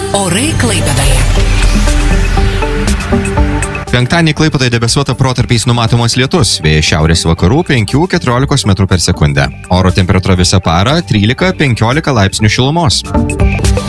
Orai Klaipėdoje. Penktadienį Klaipėdoje debesuota protarpiais numatomas lietus, vėjas šiaurės vakarų 5–14 m/s. Oro temperatūra visą parą 13–15 laipsnių šilumos.